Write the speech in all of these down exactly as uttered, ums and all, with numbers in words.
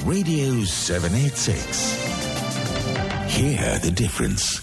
Radio seven eighty-six. Hear the difference.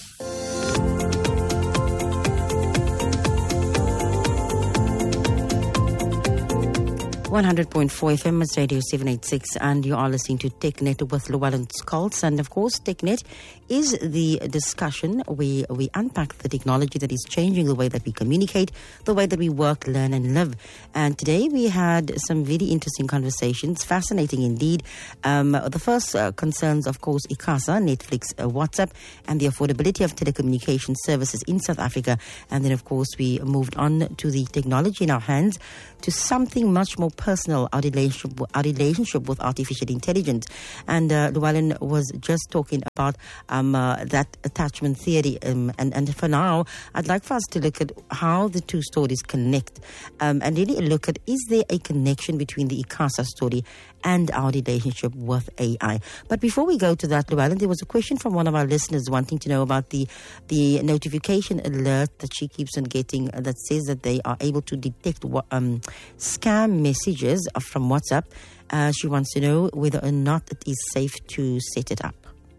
one hundred point four F M, it's Radio seven eighty-six, and you are listening to TechNet with Llewellyn Scholtz. And of course, TechNet is the discussion where we unpack the technology that is changing the way that we communicate, the way that we work, learn, and live. And today we had some very interesting conversations, fascinating indeed. Um, the first uh, concerns, of course, ICASA, Netflix, uh, WhatsApp, and the affordability of telecommunication services in South Africa. And then, of course, we moved on to the technology in our hands, to something much more personal, our relationship, our relationship with artificial intelligence. And uh, Llewellyn was just talking about um, uh, that attachment theory. Um, and, and for now, I'd like for us to look at how the two stories connect um, and really look at, is there a connection between the ICASA story and our relationship with A I? But before we go to that, Llewellyn, there was a question from one of our listeners wanting to know about the, the notification alert that she keeps on getting uh, that says that they are able to detect what, um, scam messages from WhatsApp. Uh, she wants to know whether or not it is safe to set it up.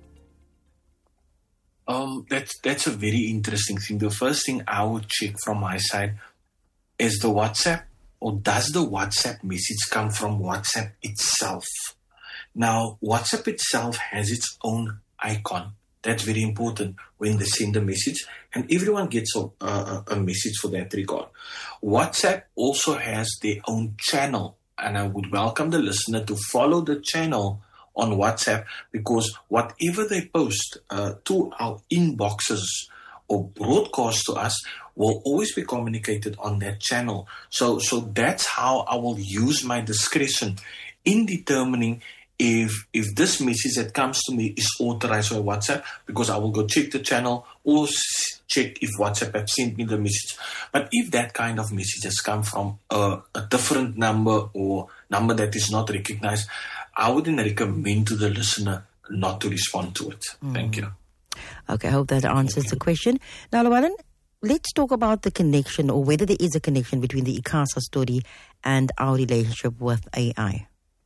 Um, that's that's a very interesting thing. The first thing I would check from my side is the WhatsApp, or does the WhatsApp message come from WhatsApp itself? Now, WhatsApp itself has its own icon. That's very important when they send a message, and everyone gets a, a, a message for that regard. WhatsApp also has their own channel, and I would welcome the listener to follow the channel on WhatsApp, because whatever they post uh, to our inboxes or broadcast to us will always be communicated on that channel. So, so that's how I will use my discretion in determining if if this message that comes to me is authorized by WhatsApp, because I will go check the channel or s- check if WhatsApp have sent me the message. But if that kind of message has come from a, a different number or number that is not recognized, I wouldn't recommend to the listener not to respond to it. Mm. Thank you. Okay, I hope that answers the question. Now, Llewellyn, let's talk about the connection, or whether there is a connection between the ICASA story and our relationship with A I.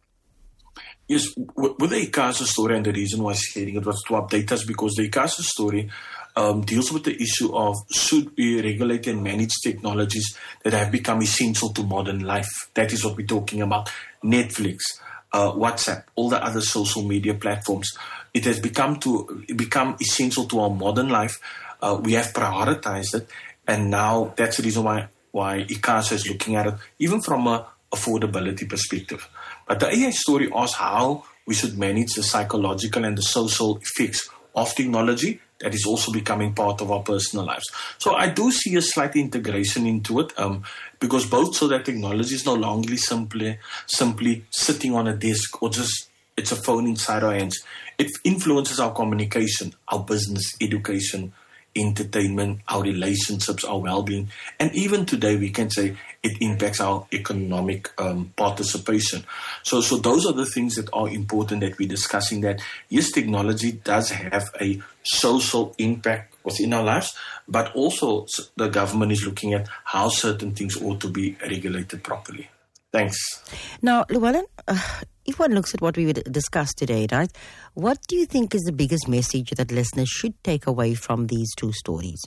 Yes, with the ICASA story, and the reason why I'm sharing it was to update us, because the ICASA story um, deals with the issue of should we regulate and manage technologies that have become essential to modern life. That is what we're talking about. Netflix, uh, WhatsApp, all the other social media platforms. It has become to become essential to our modern life. Uh, we have prioritized it, and now that's the reason why why ICASA is looking at it, even from a affordability perspective. But the A I story asks how we should manage the psychological and the social effects of technology that is also becoming part of our personal lives. So I do see a slight integration into it, um, because both so that technology is no longer simply simply sitting on a desk or just it's a phone inside our hands. It influences our communication, our business, education, entertainment, our relationships, our well-being, and even today we can say it impacts our economic um, participation. So, so those are the things that are important that we're discussing. That yes, technology does have a social impact within our lives, but also the government is looking at how certain things ought to be regulated properly. Thanks. Now, Llewellyn, uh, if one looks at what we discussed today, right, what do you think is the biggest message that listeners should take away from these two stories?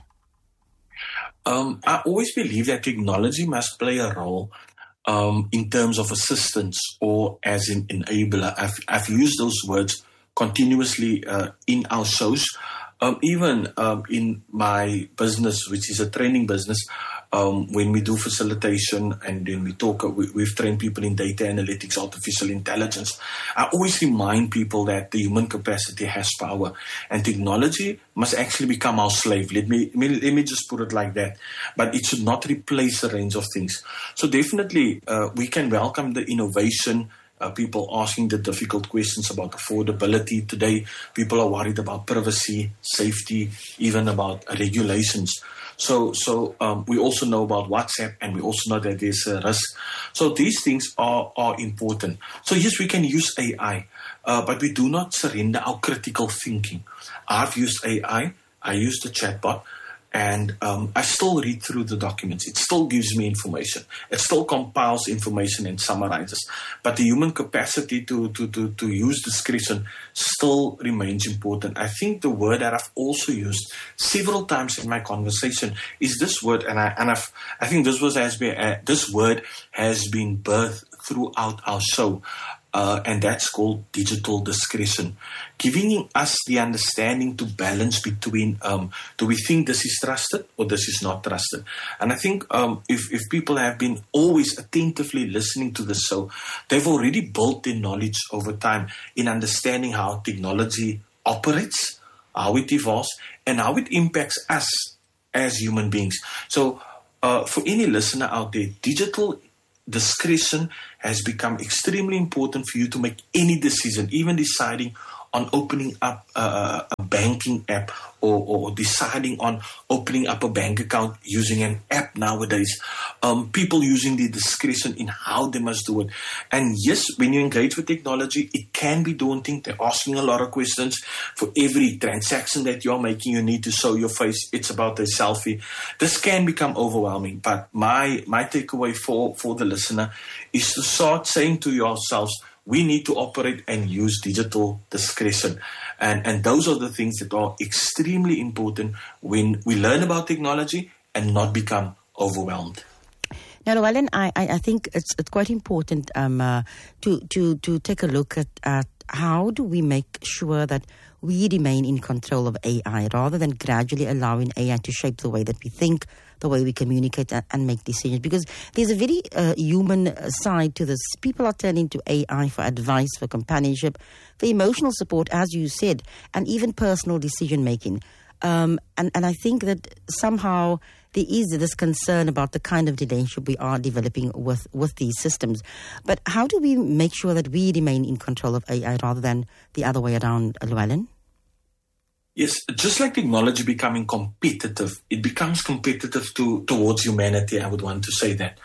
Um, I always believe that technology must play a role um, in terms of assistance or as an enabler. I've, I've used those words continuously uh, in our shows. Um, even um, in my business, which is a training business, um, when we do facilitation and then we talk, we, we've trained people in data analytics, artificial intelligence. I always remind people that the human capacity has power, and technology must actually become our slave. Let me, let me, let me just put it like that. But it should not replace a range of things. So definitely uh, we can welcome the innovation. Uh, people asking the difficult questions about affordability. Today, people are worried about privacy, safety, even about regulations. So, so um, we also know about WhatsApp, and we also know that there's a risk. So these things are, are important. So yes, we can use A I, uh, but we do not surrender our critical thinking. I've used A I, I used the chatbot, and um, I still read through the documents. It still gives me information. It still compiles information and summarizes. But the human capacity to, to, to, to use discretion still remains important. I think the word that I've also used several times in my conversation is this word, and I and I've, I think this was has been uh, this word has been birthed throughout our show. Uh, and that's called digital discretion, giving us the understanding to balance between um, do we think this is trusted or this is not trusted. And I think um, if, if people have been always attentively listening to the show, they've already built their knowledge over time in understanding how technology operates, how it evolves, and how it impacts us as human beings. So uh, for any listener out there, digital discretion has become extremely important for you to make any decision, even deciding on opening up a, a banking app or, or deciding on opening up a bank account using an app nowadays. Um, people using the discretion in how they must do it. And yes, when you engage with technology, it can be daunting. They're asking a lot of questions. For every transaction that you're making, you need to show your face. It's about a selfie. This can become overwhelming. But my, my takeaway for, for the listener is to start saying to yourselves, we need to operate and use digital discretion. And, and those are the things that are extremely important when we learn about technology and not become overwhelmed. Now, Llewellyn, I, I think it's, it's quite important um, uh, to, to, to take a look at, at how do we make sure that we remain in control of A I rather than gradually allowing A I to shape the way that we think, the way we communicate and make decisions. Because there's a very uh, human side to this. People are turning to A I for advice, for companionship, for emotional support, as you said, and even personal decision making. Um, and, and I think that somehow there is this concern about the kind of relationship we are developing with, with these systems. But how do we make sure that we remain in control of A I rather than the other way around, Llewellyn? Yes, just like technology becoming competitive, it becomes competitive to, towards humanity, I would want to say that.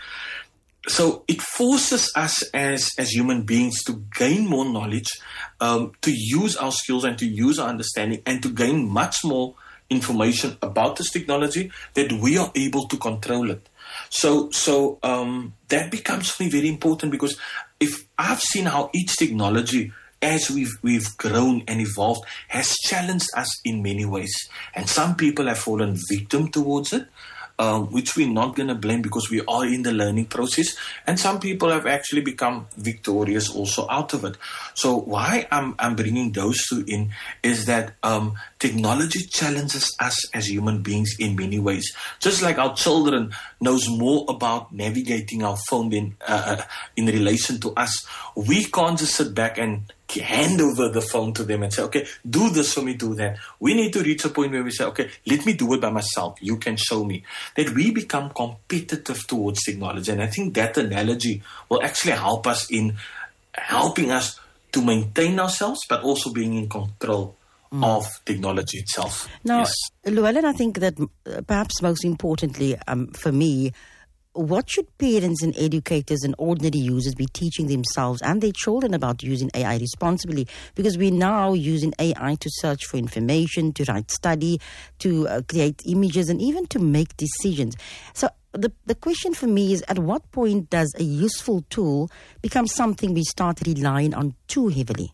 So it forces us as, as human beings to gain more knowledge, um, to use our skills and to use our understanding and to gain much more information about this technology that we are able to control it. So, so um, that becomes for me very important, because if I've seen how each technology, as we've we've grown and evolved, has challenged us in many ways. And some people have fallen victim towards it, um, which we're not going to blame because we are in the learning process. And some people have actually become victorious also out of it. So why I'm, I'm bringing those two in is that um, technology challenges us as human beings in many ways. Just like our children knows more about navigating our phone than, uh, in relation to us. We can't just sit back and hand over the phone to them and say, okay, do this for me, do that. We need to reach a point where we say, okay, let me do it by myself. You can show me. That we become competitive towards technology. And I think that analogy will actually help us in helping us to maintain ourselves, but also being in control mm. of technology itself. Now, yes. Llewellyn, I think that uh, perhaps most importantly um, for me, what should parents and educators and ordinary users be teaching themselves and their children about using A I responsibly? Because we're now using A I to search for information, to write study, to uh, create images, and even to make decisions. So the, the question for me is, at what point does a useful tool become something we start relying on too heavily?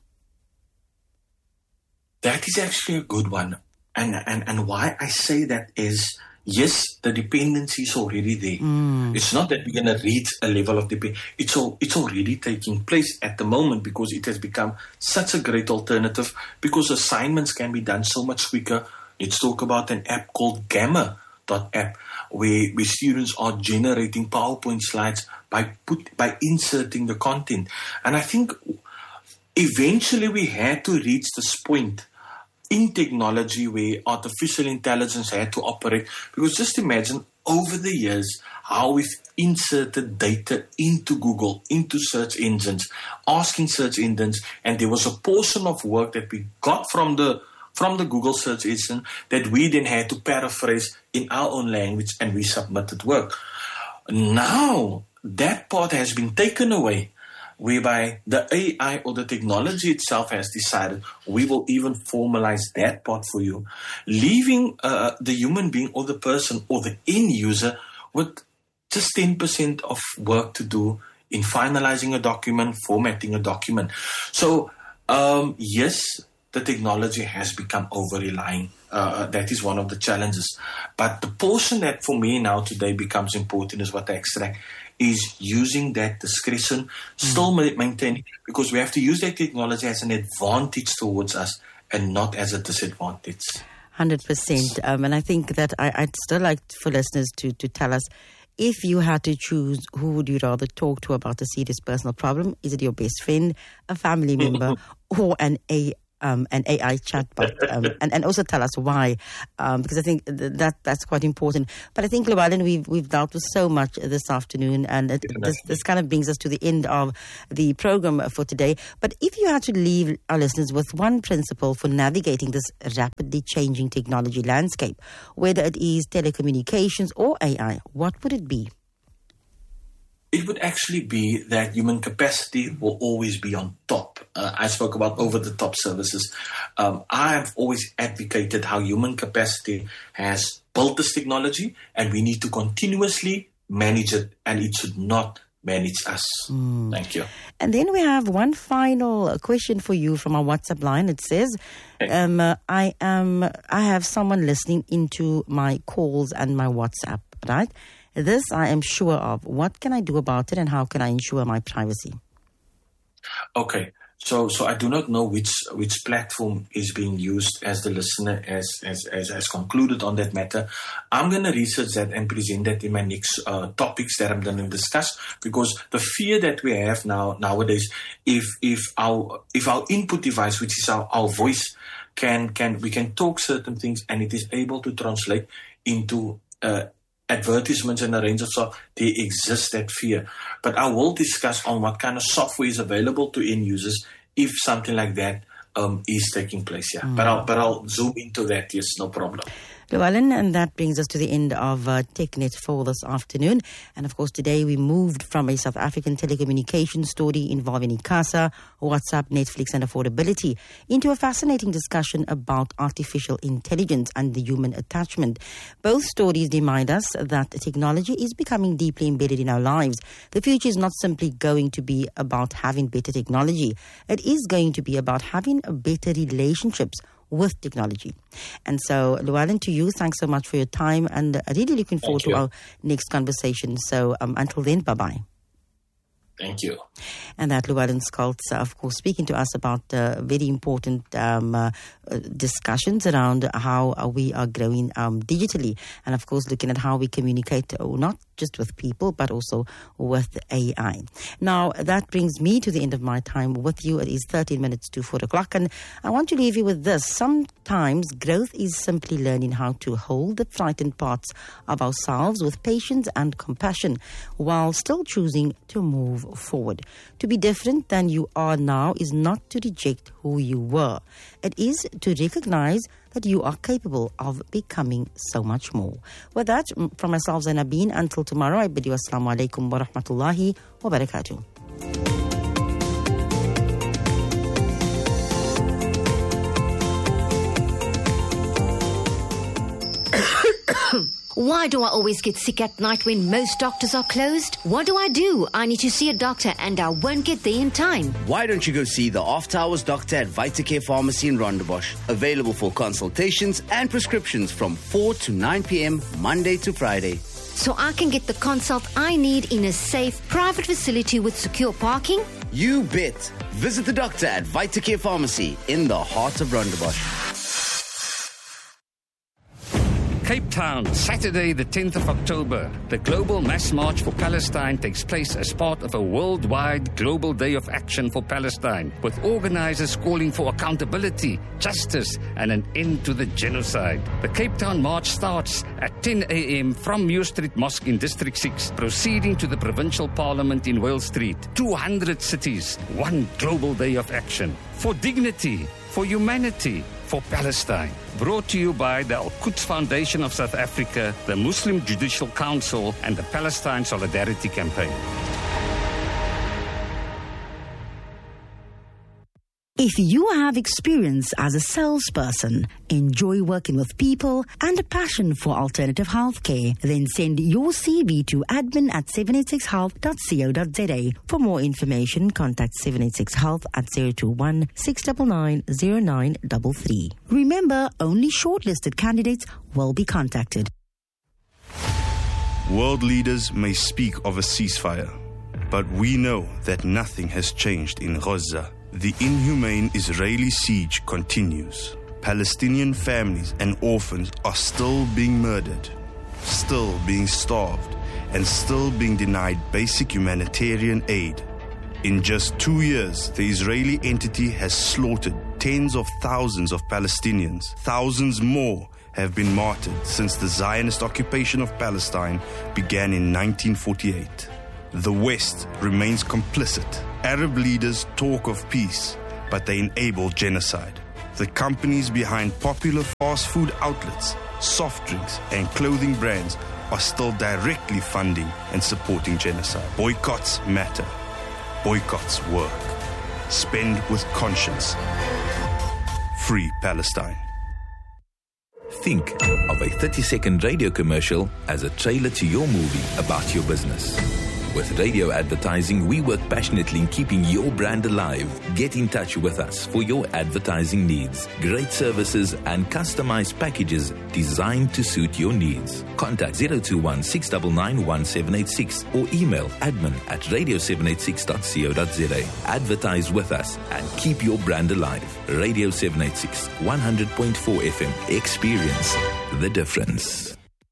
That is actually a good one. And, and, and why I say that is, yes, the dependency is already there. Mm. It's not that we're going to reach a level of dependency. It's, all, it's already taking place at the moment because it has become such a great alternative, because assignments can be done so much quicker. Let's talk about an app called Gamma dot app, where, where students are generating PowerPoint slides by put, by inserting the content. And I think eventually we had to reach this point in technology where artificial intelligence had to operate, because just imagine over the years how we've inserted data into Google, into search engines, asking search engines, and there was a portion of work that we got from the from the Google search engine that we then had to paraphrase in our own language, and we submitted work. Now that part has been taken away. whereby the A I or the technology itself has decided we will even formalize that part for you, leaving uh, the human being or the person or the end user with just ten percent of work to do in finalizing a document, formatting a document. So, um, yes, the technology has become over-relying. Uh, that is one of the challenges. But the portion that for me now today becomes important is what I extract, is using that discretion, still mm. maintaining, because we have to use that technology as an advantage towards us and not as a disadvantage. one hundred percent. Um, and I think that I, I'd still like for listeners to, to tell us, if you had to choose, who would you rather talk to about a serious personal problem? Is it your best friend, a family member, or an A I? Um, an A I chatbot, um, and, and also tell us why, um, because I think th- that that's quite important. But I think, Llewellyn, we've we've dealt with so much this afternoon, and it, this, this kind of brings us to the end of the program for today. But if you had to leave our listeners with one principle for navigating this rapidly changing technology landscape, whether it is telecommunications or A I, what would it be? It would actually be that human capacity will always be on top. Uh, I spoke about over-the-top services. Um, I've always advocated how human capacity has built this technology, and we need to continuously manage it, and it should not manage us. Mm. Thank you. And then we have one final question for you from our WhatsApp line. It says, okay. um, uh, I am, I have someone listening into my calls and my WhatsApp, right? This I am sure of. What can I do about it, and how can I ensure my privacy? Okay, so so I do not know which which platform is being used as the listener has as, as, as concluded on that matter. I'm going to research that and present that in my next uh, topics that I'm going to discuss, because the fear that we have now nowadays, if if our if our input device, which is our, our voice, can can we can talk certain things and it is able to translate into uh, advertisements and a range of stuff, there exists that fear. But I will discuss on what kind of software is available to end users if something like that um, is taking place. Yeah, mm. but I'll but I'll zoom into that. Yes, no problem. Llewellyn, and that brings us to the end of uh, TechNet for this afternoon. And of course, today we moved from a South African telecommunications story involving ICASA, WhatsApp, Netflix, and affordability into a fascinating discussion about artificial intelligence and the human attachment. Both stories remind us that technology is becoming deeply embedded in our lives. The future is not simply going to be about having better technology. It is going to be about having better relationships with technology. And so, Llewellyn, to you, thanks so much for your time, and really looking forward to our next conversation. So um, until then, bye-bye. Thank you. And that Llewellyn Schaltz, of course, speaking to us about uh, very important um, uh, discussions around how uh, we are growing um, digitally, and of course looking at how we communicate uh, not just with people but also with A I. Now that brings me to the end of my time with you. It is thirteen minutes to four o'clock, and I want to leave you with this. Sometimes growth is simply learning how to hold the frightened parts of ourselves with patience and compassion while still choosing to move forward. To be different than you are now is not to reject who you were. It is to recognize that you are capable of becoming so much more. With that, from myself, Zainabine, until tomorrow, I bid you assalamu alaikum wa rahmatullahi wa barakatuh. Why do I always get sick at night when most doctors are closed? What do I do? I need to see a doctor and I won't get there in time. Why don't you go see the After Hours doctor at Vitacare Pharmacy in Rondebosch? Available for consultations and prescriptions from four to nine p.m. Monday to Friday. So I can get the consult I need in a safe, private facility with secure parking? You bet. Visit the doctor at Vitacare Pharmacy in the heart of Rondebosch. Cape Town, Saturday the tenth of October. The Global Mass March for Palestine takes place as part of a worldwide global day of action for Palestine, with organizers calling for accountability, justice, and an end to the genocide. The Cape Town March starts at ten a.m. from Muir Street Mosque in District six, proceeding to the Provincial Parliament in Wales Street. two hundred cities, one global day of action. For dignity, for humanity, for Palestine. Brought to you by the Al-Quds Foundation of South Africa, the Muslim Judicial Council, and the Palestine Solidarity Campaign. If you have experience as a salesperson, enjoy working with people, and a passion for alternative healthcare, then send your C V to admin at seven eight six health dot co dot za. For more information, contact seven eight six health at zero two one, six nine nine, zero nine three three. Remember, only shortlisted candidates will be contacted. World leaders may speak of a ceasefire, but we know that nothing has changed in Gaza. The inhumane Israeli siege continues. Palestinian families and orphans are still being murdered, still being starved, and still being denied basic humanitarian aid. In just two years, the Israeli entity has slaughtered tens of thousands of Palestinians. Thousands more have been martyred since the Zionist occupation of Palestine began in nineteen forty-eight. The West remains complicit. Arab leaders talk of peace, but they enable genocide. The companies behind popular fast food outlets, soft drinks, and clothing brands are still directly funding and supporting genocide. Boycotts matter. Boycotts work. Spend with conscience. Free Palestine. Think of a thirty-second radio commercial as a trailer to your movie about your business. With radio advertising, we work passionately in keeping your brand alive. Get in touch with us for your advertising needs. Great services and customized packages designed to suit your needs. Contact zero two one, six nine nine, one seven eight six or email admin at radio seven eight six dot co dot za. Advertise with us and keep your brand alive. Radio seven eight six, one hundred point four F M. Experience the difference.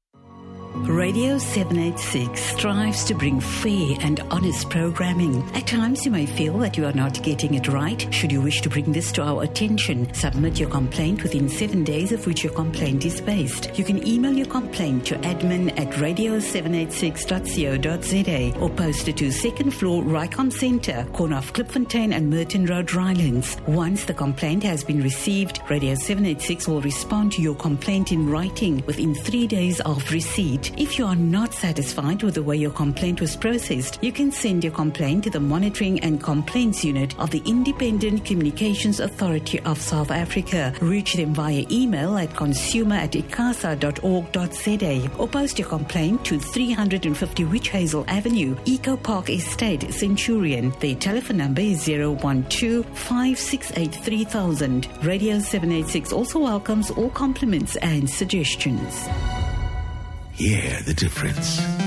Radio seven eight six strives to bring fair and honest programming. At times you may feel that you are not getting it right. Should you wish to bring this to our attention, submit your complaint within seven days of which your complaint is based. You can email your complaint to admin at radio seven eight six dot co dot za or post it to second floor Rycom Centre, corner of Klipfontein and Merton Road, Rylands. Once the complaint has been received, Radio seven eight six will respond to your complaint in writing within three days of receipt. If you are not satisfied with the way your complaint was processed, you can send your complaint to the Monitoring and Complaints Unit of the Independent Communications Authority of South Africa. Reach them via email at consumer at icasa dot org dot za or post your complaint to three hundred fifty Witch Hazel Avenue, Eco Park Estate, Centurion. Their telephone number is zero one two, five six eight, three thousand. Radio seven eight six also welcomes all compliments and suggestions. Hear the difference.